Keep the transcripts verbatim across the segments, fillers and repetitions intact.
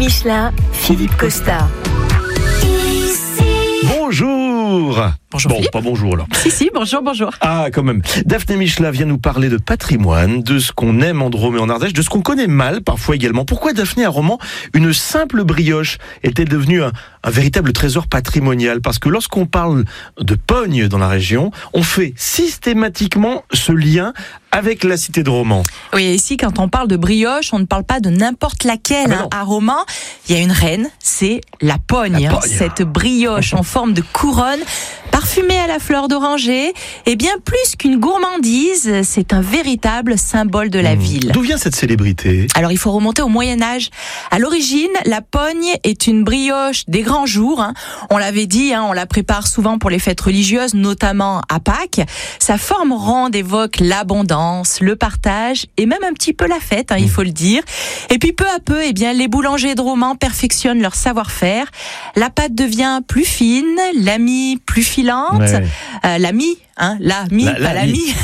Michelin, Philippe Costa. Bonjour. Bonjour Bon, Philippe. pas bonjour alors. Si, si, bonjour, bonjour. Ah, quand même. Daphné Michelin vient nous parler de patrimoine, de ce qu'on aime en Drôme et en Ardèche, de ce qu'on connaît mal parfois également. Pourquoi Daphné, à Romans, une simple brioche est-elle devenue un, un véritable trésor patrimonial? Parce que lorsqu'on parle de Pogne dans la région, on fait systématiquement ce lien avec la cité de Romans. Oui, et ici, quand on parle de brioche, on ne parle pas de n'importe laquelle. Ah ben hein. À Romans, il y a une reine, c'est la Pogne. La hein. Pogne. Cette brioche en forme de couronne, parfumée à la fleur d'oranger, et bien plus qu'une gourmandise, c'est un véritable symbole de la Mmh. ville. D'où vient cette célébrité? Alors, il faut remonter au Moyen-Âge. À l'origine, la Pogne est une brioche des grands jours. hein. On l'avait dit, hein, on la prépare souvent pour les fêtes religieuses, notamment à Pâques. Sa forme ronde évoque l'abondance, le partage et même un petit peu la fête, hein, il faut le dire. Et puis peu à peu, eh bien, les boulangers de Romans perfectionnent leur savoir-faire. La pâte devient plus fine, la mie plus filante, Ouais. euh, la mie, hein, la mie, La- pas la la mie. mie.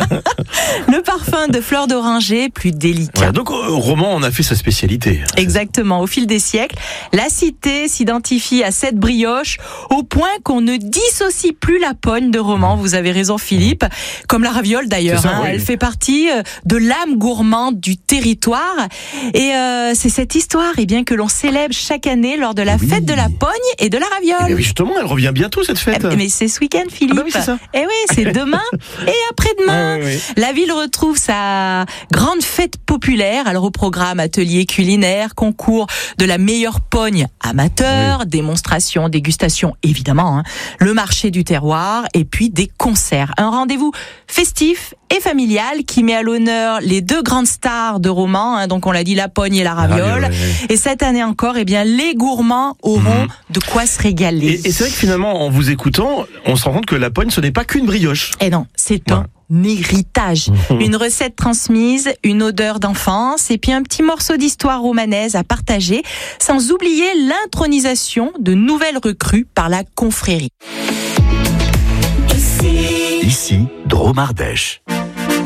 Le parfum de fleurs d'oranger plus délicat. Ouais, donc, euh, Romans en a fait sa spécialité. Exactement. Au fil des siècles, la cité s'identifie à cette brioche au point qu'on ne dissocie plus la Pogne de Romans. Vous avez raison, Philippe. Comme la raviole d'ailleurs. C'est ça, hein. oui. Elle fait partie euh, de l'âme gourmande du territoire. Et euh, c'est cette histoire eh bien, que l'on célèbre chaque année lors de la Oui. fête de la Pogne et de la Eh bien, raviole. oui, justement, elle revient bientôt cette fête. Eh, Mais c'est ce week-end, Philippe. Ah bah oui, c'est ça. Eh oui, c'est demain et après-demain. Ouais, ouais, ouais. La ville retrouve sa grande fête populaire. Alors au programme ateliers culinaires, concours de la meilleure pogne amateur, démonstration, dégustation évidemment, hein, le marché du terroir et puis des concerts. Un rendez-vous festif et familial qui met à l'honneur les deux grandes stars de Romans, hein, donc on l'a dit la pogne et la raviole. raviole, ouais, ouais. Et cette année encore, eh bien les gourmands auront Mhm. de quoi se régaler. Et, et c'est vrai que finalement, en vous écoutant, on se rend compte que la Pogne, ce n'est pas qu'une brioche. Et non, c'est un héritage. Une recette transmise, une odeur d'enfance et puis un petit morceau d'histoire romanaise à partager, sans oublier l'intronisation de nouvelles recrues par la confrérie. Ici, Drôme Ardèche.